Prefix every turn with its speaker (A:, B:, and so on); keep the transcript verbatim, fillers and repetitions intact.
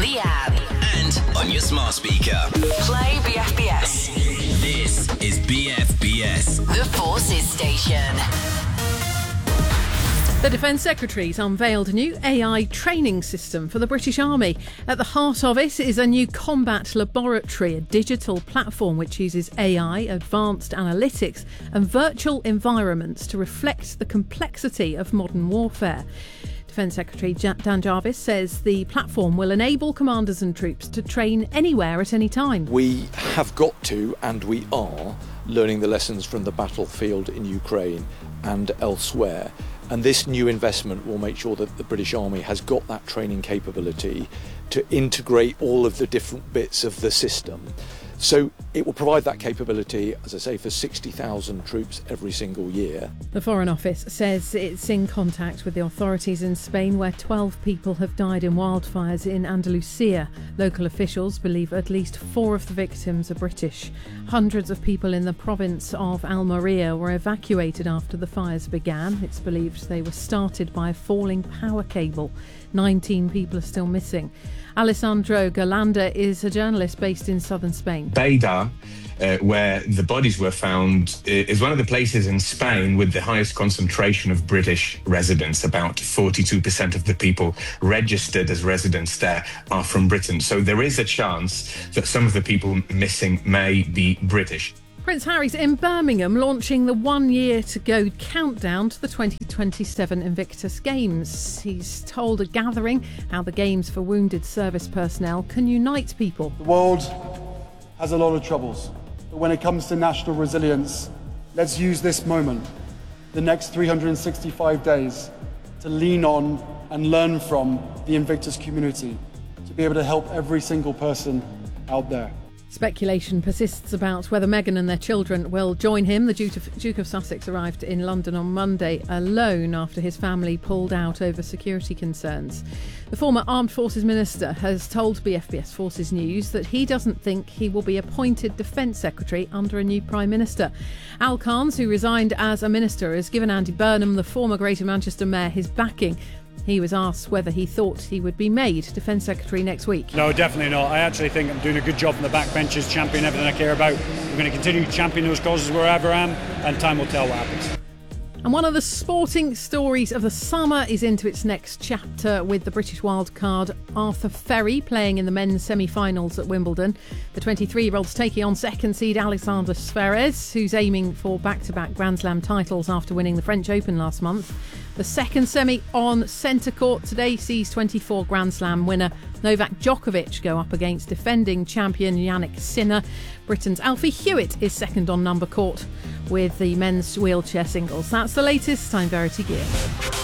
A: the app,
B: and on your smart speaker.
A: play B F B S.
B: This is B F B S,
A: The Forces Station.
C: The Defence Secretary's unveiled a new A I training system for the British Army. At the heart of it is a new combat laboratory, a digital platform which uses A I, advanced analytics and virtual environments to reflect the complexity of modern warfare. Defence Secretary Dan Jarvis says the platform will enable commanders and troops to train anywhere at any time.
D: We have got to, and we are, learning the lessons from the battlefield in Ukraine and elsewhere. And this new investment will make sure that the British Army has got that training capability to integrate all of the different bits of the system. So it will provide that capability, as I say, for sixty thousand troops every single year.
C: The Foreign Office says it's in contact with the authorities in Spain, where twelve people have died in wildfires in Andalusia. Local officials believe at least four of the victims are British. Hundreds of people in the province of Almeria were evacuated after the fires began. It's believed they were started by a falling power cable. nineteen people are still missing. Alessandro Galanda is a journalist based in southern Spain.
E: Beda, uh, where the bodies were found, is one of the places in Spain with the highest concentration of British residents. About forty-two percent of the people registered as residents there are from Britain. So there is a chance that some of the people missing may be British.
C: Prince Harry's in Birmingham launching the one-year-to-go countdown to the twenty twenty-seven Invictus Games. He's told a gathering how the Games for wounded service personnel can unite people.
F: The world has a lot of troubles, but when it comes to national resilience, let's use this moment, the next three hundred sixty-five days, to lean on and learn from the Invictus community, to be able to help every single person out there.
C: Speculation persists about whether Meghan and their children will join him. The Duke of, Duke of Sussex arrived in London on Monday alone after his family pulled out over security concerns. The former Armed Forces Minister has told B F B S Forces News that he doesn't think he will be appointed Defence Secretary under a new Prime Minister. Al Carnes, who resigned as a minister, has given Andy Burnham, the former Greater Manchester Mayor, his backing. He was asked whether he thought he would be made Defence Secretary next week.
G: No, definitely not. I actually think I'm doing a good job from the backbenches, championing everything I care about. I'm going to continue championing those causes wherever I am, and time will tell what happens.
C: And one of the sporting stories of the summer is into its next chapter with the British wildcard Arthur Ferry playing in the men's semi-finals at Wimbledon. The twenty-three-year-old's taking on second seed Alexander Zverev, who's aiming for back-to-back Grand Slam titles after winning the French Open last month. The second semi on centre court today sees twenty-four Grand Slam winner Novak Djokovic go up against defending champion Yannick Sinner. Britain's Alfie Hewitt is second on number court with the men's wheelchair singles. That's the latest. I'm Verity Gear.